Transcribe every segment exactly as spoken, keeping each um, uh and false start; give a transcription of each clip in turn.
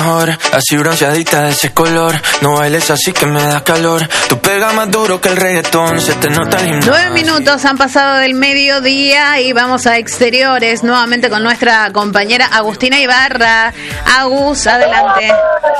Así bronceadita de ese color, no bailes así que me da calor. Tu pega más duro que el reggaetón, se te nota el himno. Nueve minutos han pasado del mediodía y vamos a exteriores nuevamente con nuestra compañera Agustina Ibarra. Agus, adelante.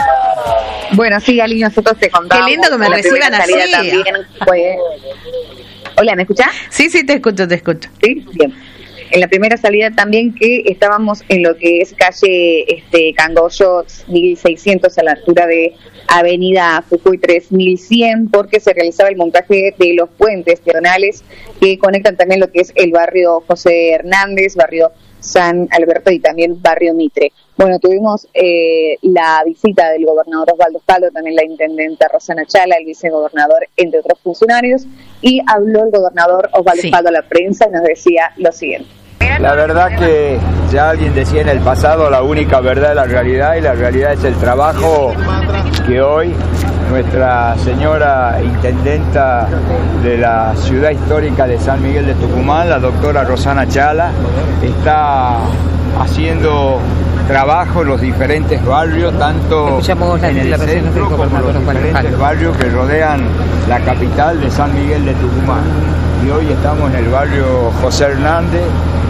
Bueno, sí, Ali, nosotros te contamos. Qué lindo que me reciban así. También fue... Hola, ¿me escuchás? Sí, sí, te escucho, te escucho. Sí, bien. En la primera salida también que estábamos en lo que es calle este Cangoyo mil seiscientos a la altura de Avenida Jujuy tres mil cien, porque se realizaba el montaje de los puentes peatonales que conectan también lo que es el barrio José Hernández, barrio San Alberto y también barrio Mitre. Bueno, tuvimos eh, la visita del gobernador Osvaldo Faldo, también la intendenta Rosana Chala, el vicegobernador, entre otros funcionarios, y habló el gobernador Osvaldo sí. Faldo a la prensa y nos decía lo siguiente. La verdad que ya alguien decía en el pasado, la única verdad es la realidad, y la realidad es el trabajo que hoy nuestra señora intendenta de la ciudad histórica de San Miguel de Tucumán, la doctora Rosana Chala, está haciendo trabajo en los diferentes barrios, tanto en el centro como en los diferentes barrios que rodean la capital de San Miguel de Tucumán. Y hoy estamos en el barrio José Hernández,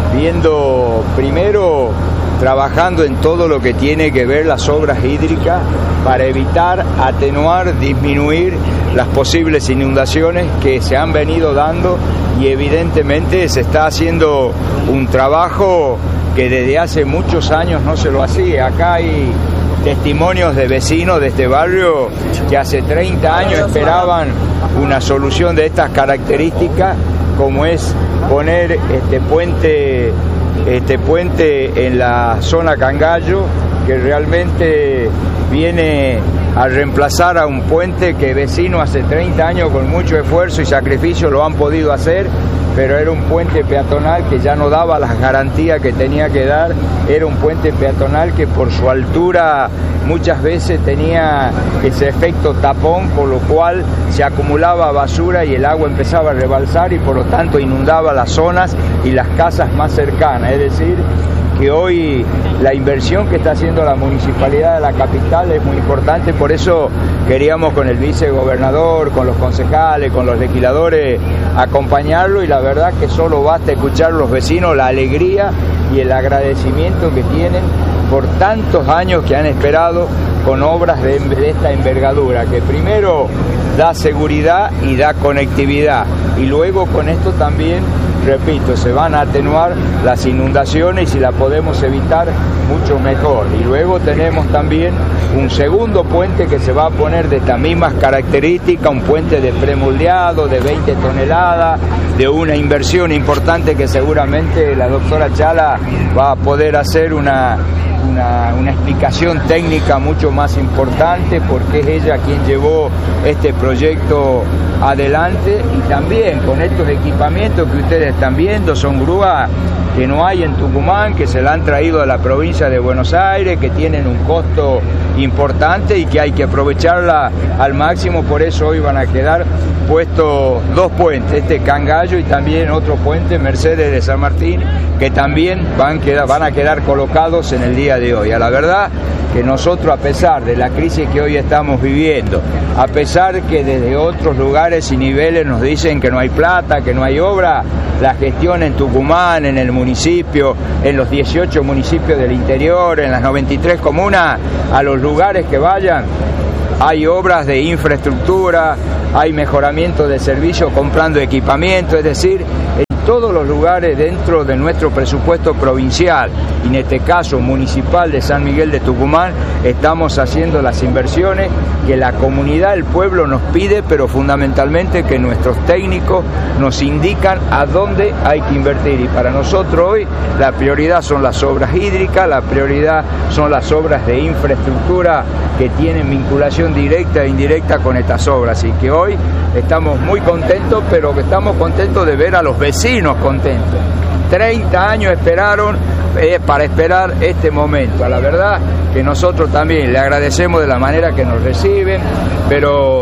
viendo primero, trabajando en todo lo que tiene que ver las obras hídricas para evitar, atenuar, disminuir las posibles inundaciones que se han venido dando, y evidentemente se está haciendo un trabajo que desde hace muchos años no se lo hacía. Acá hay testimonios de vecinos de este barrio que hace treinta años esperaban una solución de estas características, como es poner este puente, este puente en la zona Cangallo, que realmente viene a reemplazar a un puente que vecinos hace treinta años con mucho esfuerzo y sacrificio lo han podido hacer, pero era un puente peatonal que ya no daba las garantías que tenía que dar. Era un puente peatonal que por su altura muchas veces tenía ese efecto tapón, con lo cual se acumulaba basura y el agua empezaba a rebalsar y por lo tanto inundaba las zonas y las casas más cercanas. Es decir, que hoy la inversión que está haciendo la municipalidad de la capital es muy importante. Por eso queríamos con el vicegobernador, con los concejales, con los legisladores acompañarlo, y la verdad que solo basta escuchar a los vecinos la alegría y el agradecimiento que tienen por tantos años que han esperado con obras de, de esta envergadura, que primero da seguridad y da conectividad, y luego con esto también, repito, se van a atenuar las inundaciones, y si la podemos evitar, mucho mejor. Y luego tenemos también un segundo puente que se va a poner de estas mismas características, un puente de premoldeado de veinte toneladas, de una inversión importante que seguramente la doctora Chala va a poder hacer una Una, una explicación técnica mucho más importante, porque es ella quien llevó este proyecto adelante. Y también con estos equipamientos que ustedes están viendo, son grúas que no hay en Tucumán, que se la han traído a la provincia de Buenos Aires, que tienen un costo importante y que hay que aprovecharla al máximo. Por eso hoy van a quedar puestos dos puentes, este Cangallo y también otro puente, Mercedes de San Martín, que también van, quedar, van a quedar colocados en el día de hoy. A la verdad que nosotros, a pesar de la crisis que hoy estamos viviendo, a pesar que desde otros lugares y niveles nos dicen que no hay plata, que no hay obra, la gestión en Tucumán, en el municipio, en los dieciocho municipios del interior, en las noventa y tres comunas, a los lugares que vayan, hay obras de infraestructura, hay mejoramiento de servicios comprando equipamiento, es decir, en todos los lugares dentro de nuestro presupuesto provincial, y en este caso municipal de San Miguel de Tucumán, estamos haciendo las inversiones que la comunidad, el pueblo nos pide, pero fundamentalmente que nuestros técnicos nos indican a dónde hay que invertir. Y para nosotros hoy la prioridad son las obras hídricas, la prioridad son las obras de infraestructura que tienen vinculación directa e indirecta con estas obras. Así que hoy estamos muy contentos, pero que estamos contentos de ver a los vecinos contentos. treinta años esperaron eh, para esperar este momento. A la verdad que nosotros también le agradecemos de la manera que nos reciben, pero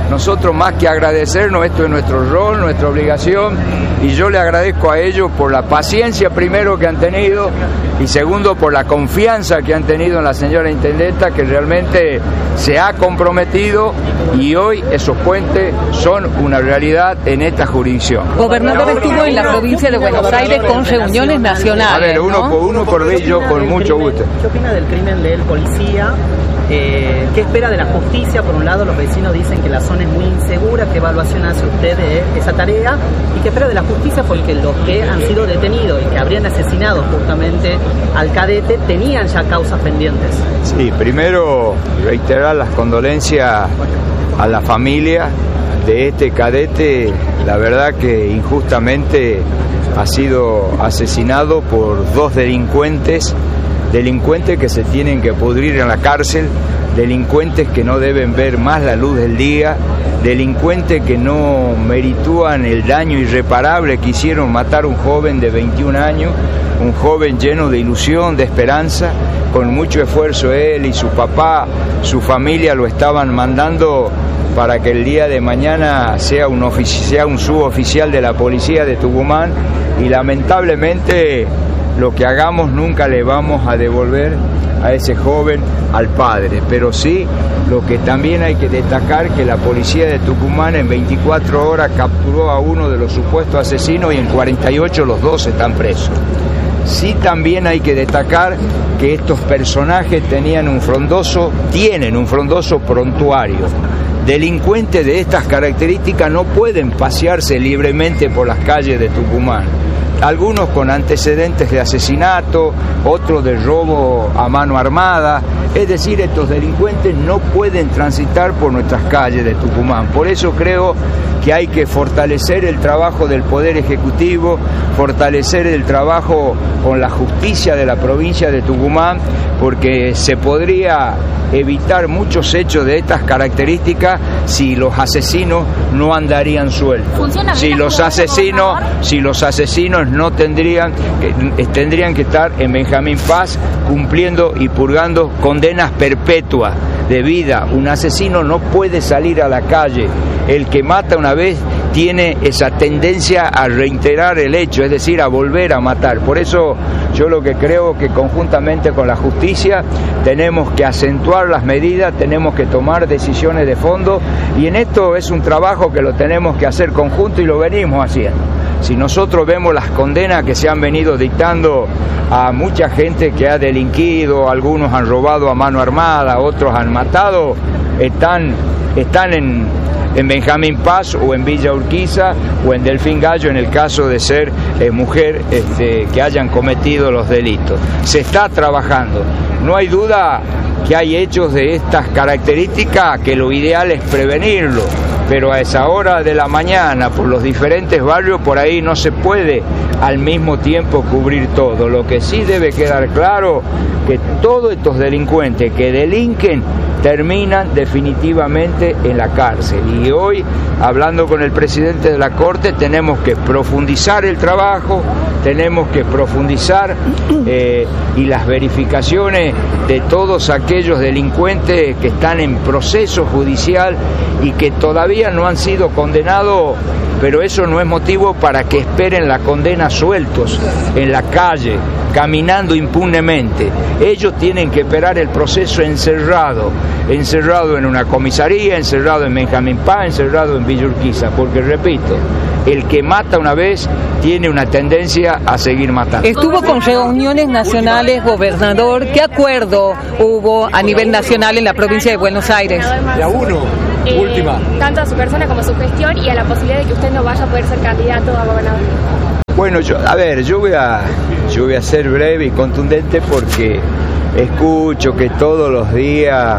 nosotros más que agradecernos, esto es nuestro rol, nuestra obligación, y yo le agradezco a ellos por la paciencia primero que han tenido y segundo por la confianza que han tenido en la señora intendenta, que realmente se ha comprometido y hoy esos puentes son una realidad en esta jurisdicción. Gobernador, estuvo en la provincia de Buenos Aires con reuniones nacionales. A ver, uno, ¿no? por, uno por vez, yo con mucho gusto. ¿Qué opina del crimen del policía? Eh, ¿Qué espera de la justicia? Por un lado, los vecinos dicen que la zona es muy insegura. ¿Qué evaluación hace usted de esa tarea? ¿Y qué espera de la justicia? Porque los que han sido detenidos y que habrían asesinado justamente al cadete tenían ya causas pendientes. Sí, primero reiterar las condolencias a la familia de este cadete. La verdad que injustamente ha sido asesinado por dos delincuentes delincuentes que se tienen que pudrir en la cárcel, delincuentes que no deben ver más la luz del día, delincuentes que no meritúan el daño irreparable que hicieron matar a un joven de veintiún años, un joven lleno de ilusión, de esperanza, con mucho esfuerzo él y su papá, su familia lo estaban mandando para que el día de mañana sea un, ofici- sea un suboficial de la policía de Tucumán, y lamentablemente lo que hagamos nunca le vamos a devolver a ese joven al padre, pero sí lo que también hay que destacar, que la policía de Tucumán en veinticuatro horas capturó a uno de los supuestos asesinos y en cuarenta y ocho los dos están presos. Sí también hay que destacar que estos personajes tenían un frondoso, tienen un frondoso prontuario. Delincuentes de estas características no pueden pasearse libremente por las calles de Tucumán. Algunos con antecedentes de asesinato, otros de robo a mano armada. Es decir, estos delincuentes no pueden transitar por nuestras calles de Tucumán. Por eso creo que hay que fortalecer el trabajo del Poder Ejecutivo, fortalecer el trabajo con la justicia de la provincia de Tucumán, porque se podría evitar muchos hechos de estas características si los asesinos no andarían sueltos. Si los asesinos, si los asesinos no tendrían que, tendrían que estar en Benjamín Paz cumpliendo y purgando condenas perpetuas de vida. Un asesino no puede salir a la calle. El que mata una vez tiene esa tendencia a reiterar el hecho, es decir, a volver a matar. Por eso yo lo que creo que conjuntamente con la justicia tenemos que acentuar las medidas, tenemos que tomar decisiones de fondo, y en esto es un trabajo que lo tenemos que hacer conjunto y lo venimos haciendo. Si nosotros vemos las condenas que se han venido dictando a mucha gente que ha delinquido, algunos han robado a mano armada, otros han matado, están, están en... en Benjamín Paz o en Villa Urquiza o en Delfín Gallo en el caso de ser eh, mujer este, que hayan cometido los delitos. Se está trabajando. No hay duda que hay hechos de estas características que lo ideal es prevenirlo, pero a esa hora de la mañana, por los diferentes barrios, por ahí no se puede al mismo tiempo cubrir todo. Lo que sí debe quedar claro, que todos estos delincuentes que delinquen terminan definitivamente en la cárcel. Y hoy, hablando con el presidente de la Corte, tenemos que profundizar el trabajo, tenemos que profundizar eh, y las verificaciones de todos aquellos delincuentes que están en proceso judicial y que todavía no han sido condenados, pero eso no es motivo para que esperen la condena sueltos en la calle, caminando impunemente. Ellos tienen que esperar el proceso encerrado, encerrado en una comisaría, encerrado en Benjamín Paz, encerrado en Villa Urquiza, porque repito, el que mata una vez tiene una tendencia a seguir matando. Estuvo con reuniones nacionales, gobernador. ¿Qué acuerdo hubo a nivel nacional en la provincia de Buenos Aires? De a uno, eh, última. Tanto a su persona como a su gestión y a la posibilidad de que usted no vaya a poder ser candidato a gobernador. Bueno, yo, a ver, yo voy a, yo voy a ser breve y contundente porque escucho que todos los días,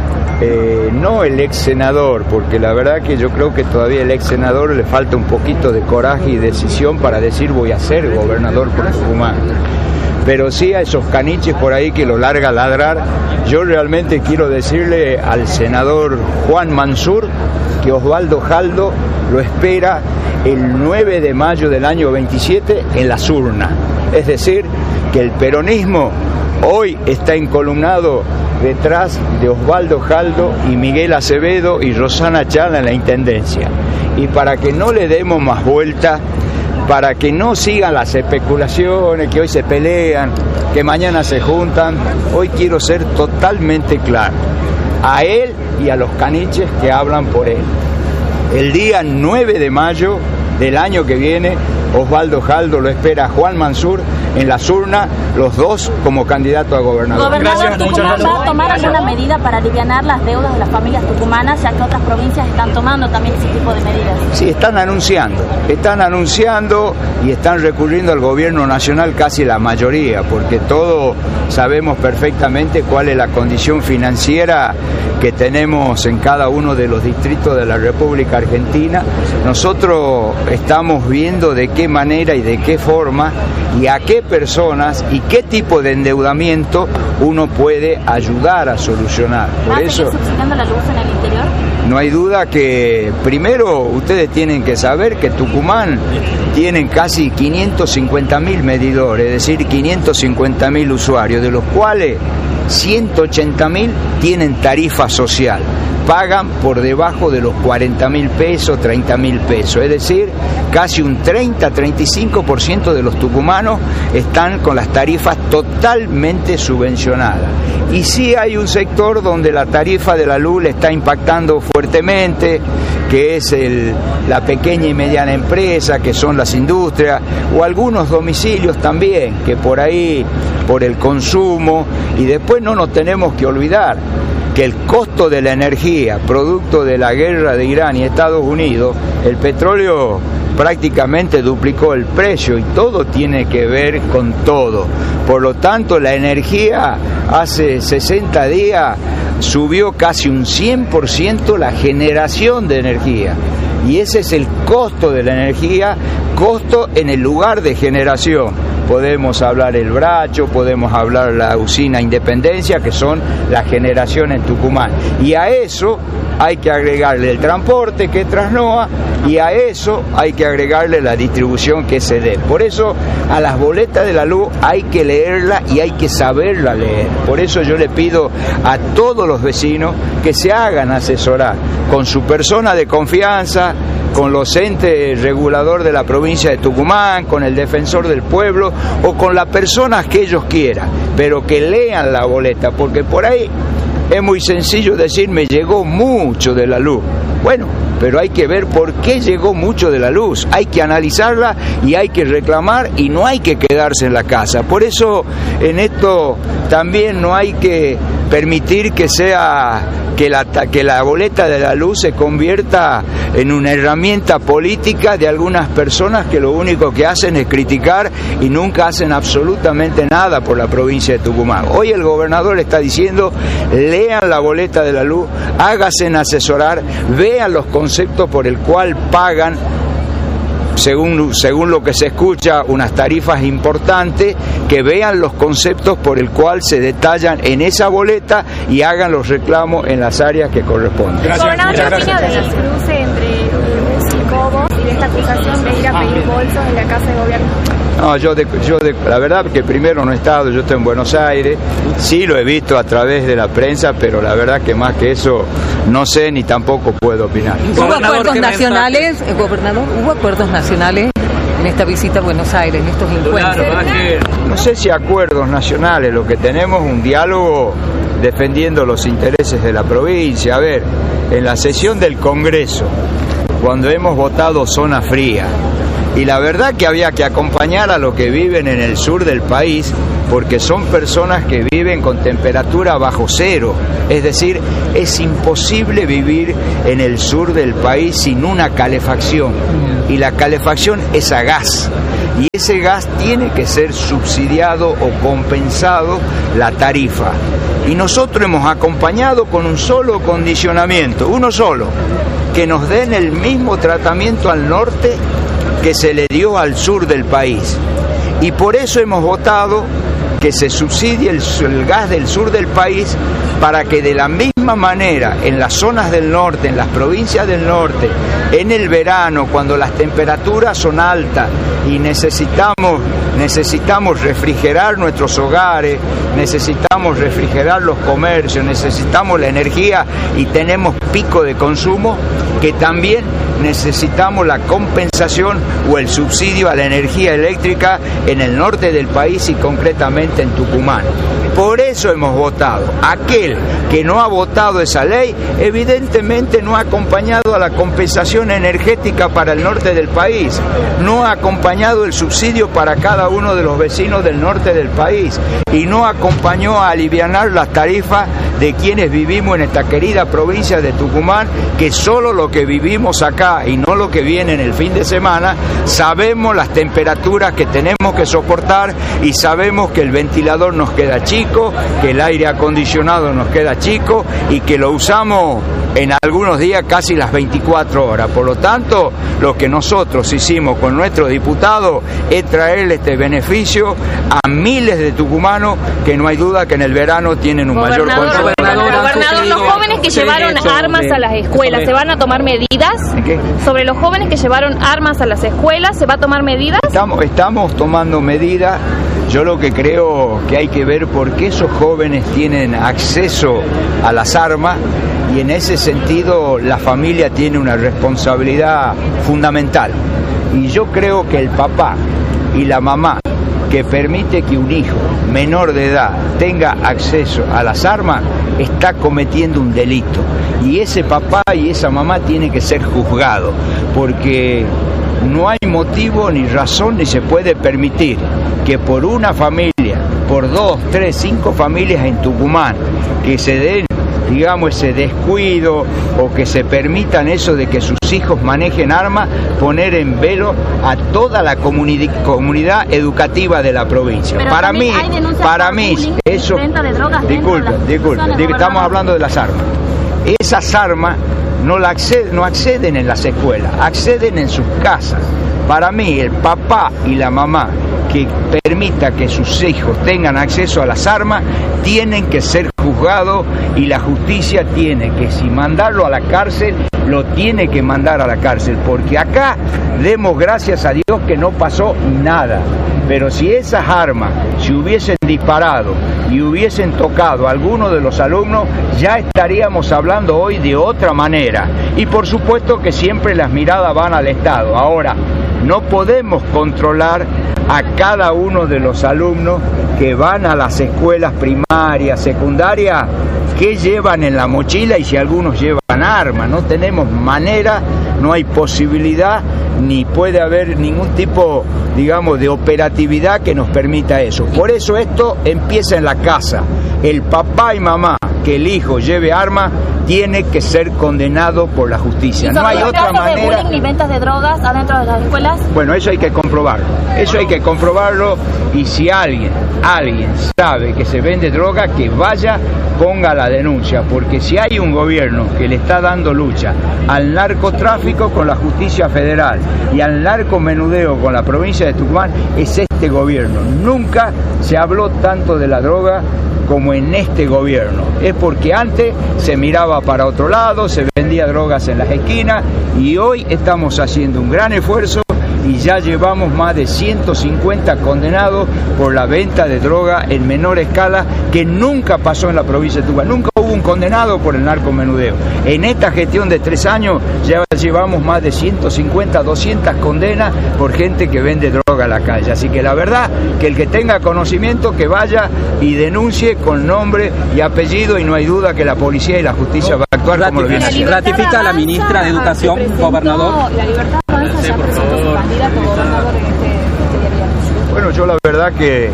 eh, no el ex senador, porque la verdad que yo creo que todavía el ex senador le falta un poquito de coraje y decisión para decir voy a ser gobernador por Tucumán. Pero sí a esos caniches por ahí que lo larga a ladrar, yo realmente quiero decirle al senador Juan Mansur que Osvaldo Jaldo lo espera el nueve de mayo del año veintisiete en las urnas. Es decir, que el peronismo hoy está encolumnado detrás de Osvaldo Jaldo y Miguel Acevedo y Rosana Chala en la Intendencia. Y para que no le demos más vuelta, para que no sigan las especulaciones, que hoy se pelean, que mañana se juntan, hoy quiero ser totalmente claro, a él y a los caniches que hablan por él. El día nueve de mayo del año que viene, Osvaldo Jaldo lo espera a Juan Mansur en las urnas, los dos como candidato a gobernador. Gobernador, ¿Tucumán va a tomar alguna medida para aliviar las deudas de las familias tucumanas, ya que otras provincias están tomando también ese tipo de medidas? Sí, están anunciando, están anunciando y están recurriendo al gobierno nacional casi la mayoría, porque todos sabemos perfectamente cuál es la condición financiera que tenemos en cada uno de los distritos de la República Argentina. Nosotros estamos viendo de qué manera y de qué forma y a qué personas y qué tipo de endeudamiento uno puede ayudar a solucionar. Por eso, subsidiando la luz en el interior? No hay duda que primero ustedes tienen que saber que Tucumán tienen casi quinientos cincuenta mil medidores, es decir, quinientos cincuenta mil usuarios, de los cuales ciento ochenta mil tienen tarifa social, pagan por debajo de los cuarenta mil pesos, treinta mil pesos, es decir, casi un treinta a treinta y cinco por ciento de los tucumanos están con las tarifas totalmente subvencionadas. Y sí hay un sector donde la tarifa de la luz le está impactando fuertemente, que es el, la pequeña y mediana empresa, que son las industrias, o algunos domicilios también, que por ahí, por el consumo, y después no nos tenemos que olvidar que el costo de la energía, producto de la guerra de Irán y Estados Unidos, el petróleo prácticamente duplicó el precio y todo tiene que ver con todo. Por lo tanto, la energía hace sesenta días subió casi un cien por ciento la generación de energía. Y ese es el costo de la energía, costo en el lugar de generación. Podemos hablar el Bracho, podemos hablar la usina Independencia, que son la generación en Tucumán. Y a eso hay que agregarle el transporte, que es Trasnoa, y a eso hay que agregarle la distribución, que es C D E P. Por eso a las boletas de la luz hay que leerla y hay que saberla leer. Por eso yo le pido a todos los vecinos que se hagan asesorar con su persona de confianza, con los entes regulador de la provincia de Tucumán, con el defensor del pueblo o con las personas que ellos quieran, pero que lean la boleta, porque por ahí es muy sencillo decir me llegó mucho de la luz. Bueno, pero hay que ver por qué llegó mucho de la luz, hay que analizarla y hay que reclamar y no hay que quedarse en la casa. Por eso en esto también no hay que permitir que sea que la, que la boleta de la luz se convierta en una herramienta política de algunas personas que lo único que hacen es criticar y nunca hacen absolutamente nada por la provincia de Tucumán. Hoy el gobernador está diciendo, lean la boleta de la luz, háganse asesorar, vean los conceptos por el cual pagan, según, según lo que se escucha, unas tarifas importantes, que vean los conceptos por el cual se detallan en esa boleta y hagan los reclamos en las áreas que corresponden. Gobernador, ¿qué opina del cruce entre Luz y Cobos y de esta acusación de ir a pedir bolsos en la Casa de Gobierno? No, yo, de, yo de, la verdad que primero no he estado, yo estoy en Buenos Aires, sí lo he visto a través de la prensa, pero la verdad que más que eso no sé ni tampoco puedo opinar. ¿Hubo acuerdos nacionales, eh, gobernador? ¿Hubo acuerdos nacionales en esta visita a Buenos Aires, en estos encuentros? No sé si acuerdos nacionales, lo que tenemos es un diálogo defendiendo los intereses de la provincia. A ver, en la sesión del Congreso, cuando hemos votado zona fría, y la verdad que había que acompañar a los que viven en el sur del país, porque son personas que viven con temperatura bajo cero, es decir, es imposible vivir en el sur del país sin una calefacción, y la calefacción es a gas, y ese gas tiene que ser subsidiado o compensado la tarifa, y nosotros hemos acompañado con un solo condicionamiento, uno solo, que nos den el mismo tratamiento al norte que se le dio al sur del país, y por eso hemos votado que se subsidie el, el gas del sur del país para que de la misma manera en las zonas del norte, en las provincias del norte, en el verano, cuando las temperaturas son altas y necesitamos, necesitamos refrigerar nuestros hogares, necesitamos refrigerar los comercios, necesitamos la energía y tenemos pico de consumo, que también necesitamos la compensación o el subsidio a la energía eléctrica en el norte del país y concretamente en Tucumán. Por eso hemos votado. Aquel que no ha votado esa ley, evidentemente no ha acompañado a la compensación energética para el norte del país, no ha acompañado el subsidio para cada uno de los vecinos del norte del país y no acompañó a alivianar las tarifas de quienes vivimos en esta querida provincia de Tucumán, que solo lo que vivimos acá y no lo que viene en el fin de semana, sabemos las temperaturas que tenemos que soportar y sabemos que el ventilador nos queda chico, que el aire acondicionado nos queda chico y que lo usamos en algunos días casi las veinticuatro horas. Por lo tanto, lo que nosotros hicimos con nuestro diputado es traerle este beneficio a miles de tucumanos que no hay duda que en el verano tienen un mayor consumo. Gobernador, los jóvenes que llevaron armas a las escuelas, ¿se van a tomar medidas? ¿Qué? Sobre los jóvenes que llevaron armas a las escuelas, ¿se va a tomar medidas? Estamos, estamos tomando medidas. Yo lo que creo que hay que ver por qué esos jóvenes tienen acceso a las armas y en ese sentido la familia tiene una responsabilidad fundamental. Y yo creo que el papá y la mamá que permite que un hijo menor de edad tenga acceso a las armas está cometiendo un delito. Y ese papá y esa mamá tiene que ser juzgado porque no hay motivo ni razón ni se puede permitir que por una familia, por dos, tres, cinco familias en Tucumán, que se den, digamos, ese descuido o que se permitan eso de que sus hijos manejen armas, poner en velo a toda la comuni- comunidad educativa de la provincia. Pero para mí, para mí, eso, disculpe, disculpe, estamos hablando de las armas. Esas armas no, la acceden, no acceden en las escuelas, acceden en sus casas. Para mí, el papá y la mamá que permita que sus hijos tengan acceso a las armas tienen que ser juzgados y la justicia tiene que, si mandarlo a la cárcel, lo tiene que mandar a la cárcel, porque acá demos gracias a Dios que no pasó nada. Pero si esas armas se hubiesen disparado y hubiesen tocado a alguno de los alumnos, ya estaríamos hablando hoy de otra manera. Y por supuesto que siempre las miradas van al Estado. Ahora, no podemos controlar a cada uno de los alumnos que van a las escuelas primarias, secundarias, qué llevan en la mochila y si algunos llevan armas. No tenemos manera, no hay posibilidad, ni puede haber ningún tipo, digamos, de operatividad que nos permita eso. Por eso esto empieza en la casa. El papá y mamá que el hijo lleve armas tiene que ser condenado por la justicia. No hay otra manera. ¿De bullying y ventas de drogas adentro de las escuelas? Bueno, eso hay que comprobarlo. Eso hay que comprobarlo y si alguien, alguien sabe que se vende droga, que vaya, ponga la denuncia, porque si hay un gobierno que le está dando lucha al narcotráfico con la justicia federal y al narcomenudeo con la provincia de Tucumán, es este gobierno. Nunca se habló tanto de la droga como en este gobierno. Es porque antes se miraba para otro lado, se vendía drogas en las esquinas y hoy estamos haciendo un gran esfuerzo y ya llevamos más de ciento cincuenta condenados por la venta de droga en menor escala, que nunca pasó en la provincia de Tucumán. Nunca hubo un condenado por el narcomenudeo. En esta gestión de tres años ya llevamos más de ciento cincuenta, doscientas condenas por gente que vende droga a la calle. Así que la verdad que el que tenga conocimiento que vaya y denuncie con nombre y apellido, y no hay duda que la policía y la justicia va a actuar como lo viene haciendo. ¿Ratifica la ministra de Educación, gobernador? La Libertad Avanza ya presentó su candidato gobernador en este, este Bueno, yo la verdad que,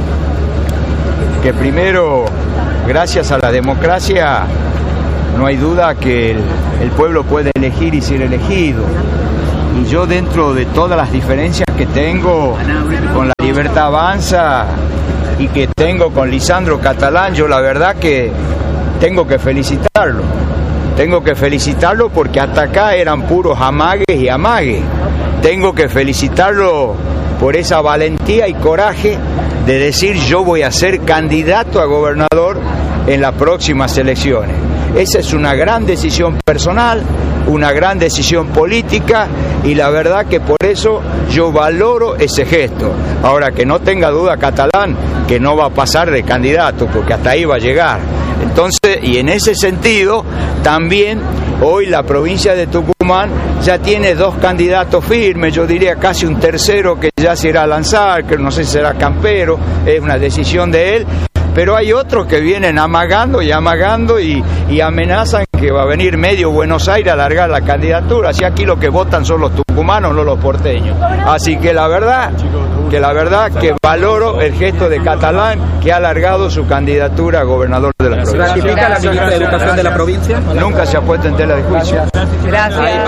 que primero, gracias a la democracia, no hay duda que el, el pueblo puede elegir y ser elegido. Y yo, dentro de todas las diferencias que tengo con la Libertad Avanza y que tengo con Lisandro Catalán, yo la verdad que tengo que felicitarlo. Tengo que felicitarlo porque hasta acá eran puros amagues y amagues. Tengo que felicitarlo por esa valentía y coraje de decir yo voy a ser candidato a gobernador en las próximas elecciones. Esa es una gran decisión personal, una gran decisión política, y la verdad que por eso yo valoro ese gesto. Ahora, que no tenga duda Catalán que no va a pasar de candidato, porque hasta ahí va a llegar. Entonces, y en ese sentido, también hoy la provincia de Tucumán ya tiene dos candidatos firmes, yo diría casi un tercero que ya se irá a lanzar, que no sé si será Campero, es una decisión de él. Pero hay otros que vienen amagando y amagando y, y amenazan que va a venir medio Buenos Aires a alargar la candidatura. Así aquí lo que votan son los tucumanos, no los porteños. Así que la verdad, que la verdad que valoro el gesto de Catalán, que ha alargado su candidatura a gobernador de la provincia. ¿Ratifica la ministra de Educación de la provincia? Nunca se ha puesto en tela de juicio. Gracias.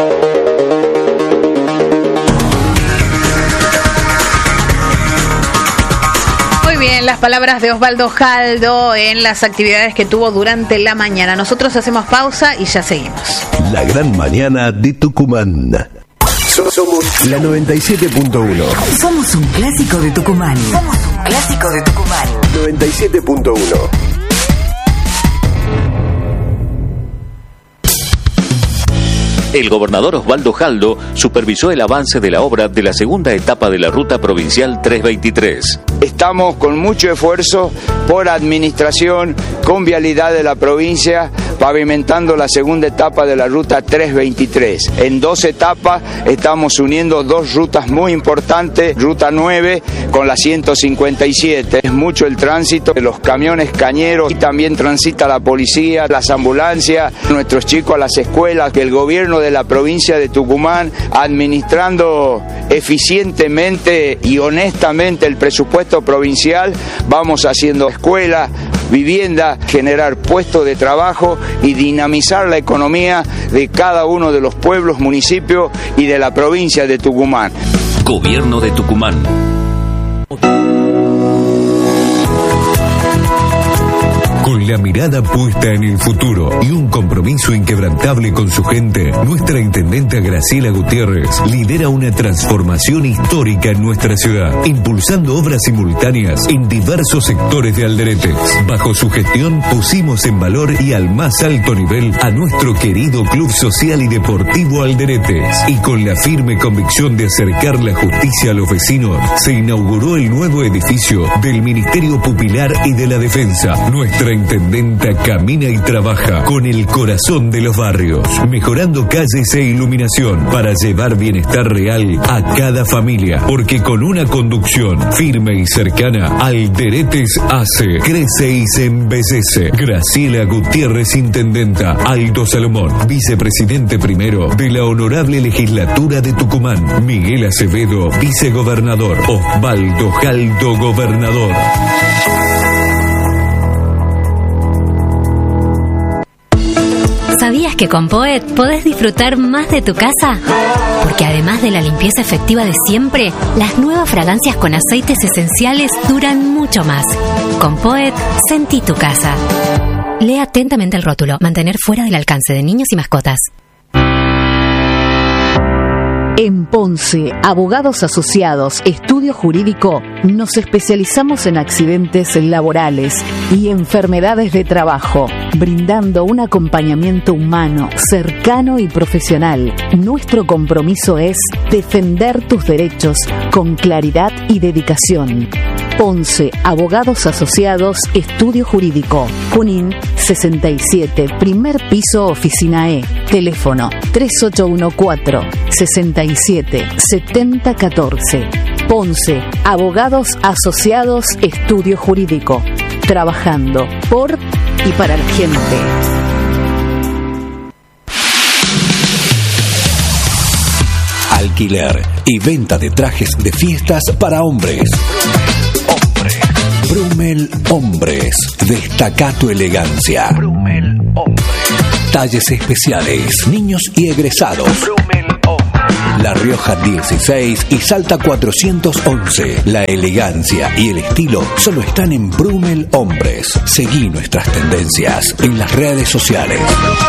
Bien, las palabras de Osvaldo Jaldo en las actividades que tuvo durante la mañana. Nosotros hacemos pausa y ya seguimos. La gran mañana de Tucumán. Somos la noventa y siete punto uno. Somos un clásico de Tucumán. Somos un clásico de Tucumán. noventa y siete punto uno. El gobernador Osvaldo Jaldo supervisó el avance de la obra de la segunda etapa de la Ruta Provincial trescientos veintitrés. Estamos con mucho esfuerzo por administración, con vialidad de la provincia, pavimentando la segunda etapa de la Ruta trescientos veintitrés. En dos etapas estamos uniendo dos rutas muy importantes, Ruta nueve con la ciento cincuenta y siete. Es mucho el tránsito de los camiones cañeros y también transita la policía, las ambulancias, nuestros chicos a las escuelas, que el gobierno de la provincia de Tucumán, administrando eficientemente y honestamente el presupuesto provincial, vamos haciendo escuelas, vivienda, generar puestos de trabajo y dinamizar la economía de cada uno de los pueblos, municipios y de la provincia de Tucumán. Gobierno de Tucumán. Con la mirada puesta en el futuro y un compromiso inquebrantable con su gente, nuestra intendenta Graciela Gutiérrez lidera una transformación histórica en nuestra ciudad, impulsando obras simultáneas en diversos sectores de Alderetes. Bajo su gestión pusimos en valor y al más alto nivel a nuestro querido Club Social y Deportivo Alderetes, y con la firme convicción de acercar la justicia a los vecinos, se inauguró el nuevo edificio del Ministerio Pupilar y de la Defensa. Nuestra intendenta camina y trabaja con el corazón de los barrios, mejorando calles e iluminación para llevar bienestar real a cada familia, porque con una conducción firme y cercana, Alderetes hace, crece y se embellece. Graciela Gutiérrez, intendenta. Aldo Salomón, vicepresidente primero de la Honorable Legislatura de Tucumán. Miguel Acevedo, vicegobernador. Osvaldo Jaldo, gobernador. ¿Sabías que con Poet podés disfrutar más de tu casa? Porque además de la limpieza efectiva de siempre, las nuevas fragancias con aceites esenciales duran mucho más. Con Poet, sentí tu casa. Lee atentamente el rótulo. Mantener fuera del alcance de niños y mascotas. En Ponce, Abogados Asociados, Estudio Jurídico, nos especializamos en accidentes laborales y enfermedades de trabajo, brindando un acompañamiento humano, cercano y profesional. Nuestro compromiso es defender tus derechos con claridad y dedicación. Ponce, Abogados Asociados, Estudio Jurídico. Junín sesenta y siete, primer piso, oficina E. Teléfono tres ocho uno cuatro, sesenta y siete, setenta catorce. Ponce, Abogados Asociados, Estudio Jurídico. Trabajando por y para la gente. Alquiler y venta de trajes de fiestas para hombres. Brumel Hombres. Destaca tu elegancia. Brumel Hombres. Talles especiales, niños y egresados. Brumel Hombres. La Rioja dieciséis y Salta cuatrocientos once. La elegancia y el estilo solo están en Brumel Hombres. Seguí nuestras tendencias en las redes sociales.